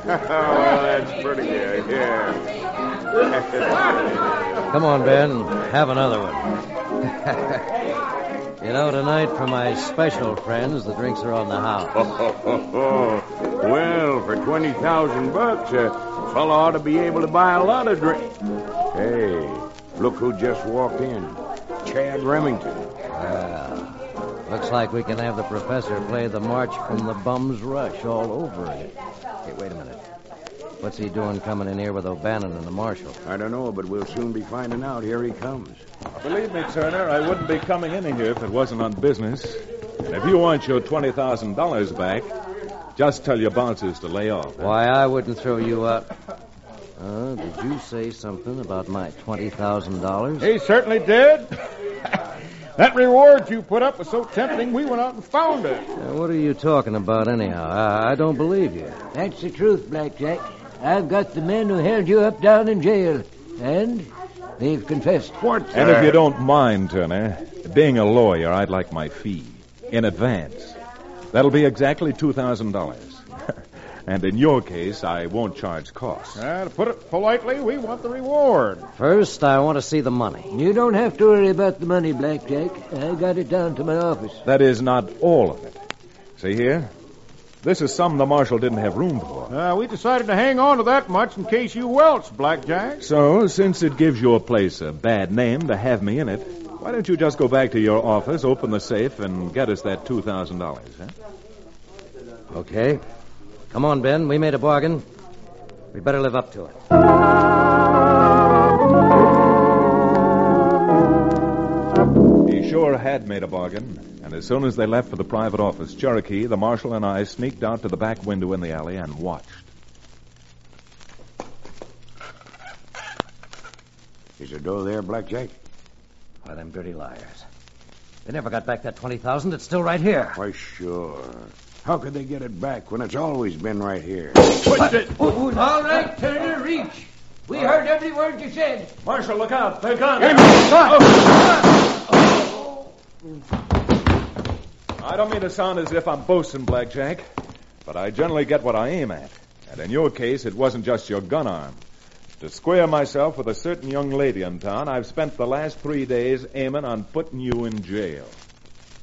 Well, that's pretty good, yeah. Come on, Ben. Have another one. You know, tonight for my special friends, the drinks are on the house. Well, for $20,000, a fellow ought to be able to buy a lot of drinks. Hey, look who just walked in. Chad Remington. Well, looks like we can have the professor play the March from the Bum's Rush all over again. Hey, wait a minute. What's he doing coming in here with O'Bannon and the marshal? I don't know, but we'll soon be finding out. Here he comes. Believe me, Turner, I wouldn't be coming in here if it wasn't on business. And if you want your $20,000 back, just tell your bosses to lay off. Why, I wouldn't throw you out. Did you say something about my $20,000? He certainly did. That reward you put up was so tempting, we went out and found it. What are you talking about, anyhow? I don't believe you. That's the truth, Blackjack. I've got the men who held you up down in jail, and they've confessed. What? And if you don't mind, Turner, being a lawyer, I'd like my fee in advance. That'll be exactly $2,000. And in your case, I won't charge costs. To put it politely, we want the reward. First, I want to see the money. You don't have to worry about the money, Blackjack. I got it down to my office. That is not all of it. See here? This is some the marshal didn't have room for. We decided to hang on to that much in case you welch, Blackjack. So, since it gives your place a bad name to have me in it, why don't you just go back to your office, open the safe, and get us that $2,000, huh? Okay. Come on, Ben. We made a bargain. We better live up to it. He sure had made a bargain. And as soon as they left for the private office, Cherokee, the marshal, and I sneaked out to the back window in the alley and watched. Is the door there, Blackjack? Why, them dirty liars. They never got back that $20,000. It's still right here. Why, sure. How could they get it back when it's always been right here? Push it. All right, Turner, reach. We heard every word you said. Marshal, look out. They're gone. I don't mean to sound as if I'm boasting, Blackjack, but I generally get what I aim at. And in your case, it wasn't just your gun arm. To square myself with a certain young lady in town, I've spent the last 3 days aiming on putting you in jail.